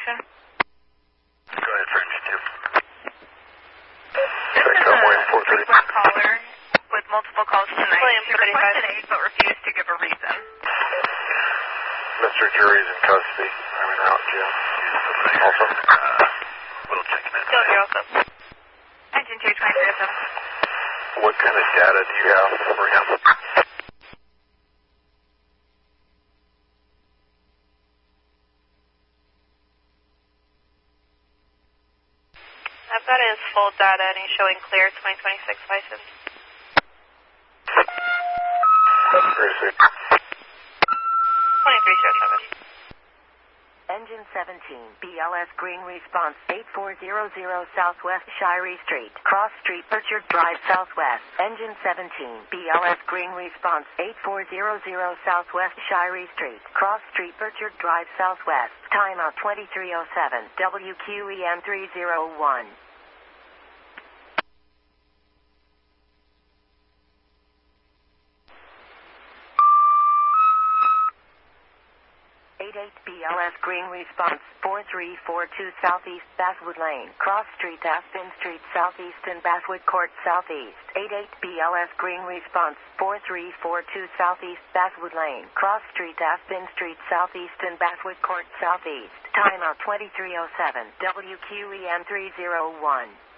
Junction. Go ahead for engine 2. This is a frequent caller with multiple calls tonight. She requested aid but refused to give a reason. Mr. Jury's in custody. I mean, out, Jim. Also, we'll check him in. Still here also. Engine 2, 2307. What kind of data do you have for him? I've got his full data and he's showing clear 2026 license. Very safe. 2307. Engine 17, BLS Green Response 8400 Southwest Shirey Street, Cross Street, Pritchard Drive Southwest. Engine 17, BLS Green Response 8400 Southwest Shirey Street, Cross Street, Pritchard Drive Southwest. Timeout 2307, WQEM 301. 88 BLS Green Response 4342 Southeast Basswood Lane, Cross Street, Aspen Street Southeast and Basswood Court Southeast. 88 BLS Green Response 4342 Southeast Basswood Lane, Cross Street, Aspen Street Southeast and Basswood Court Southeast. Timeout 2307, WQEM 301.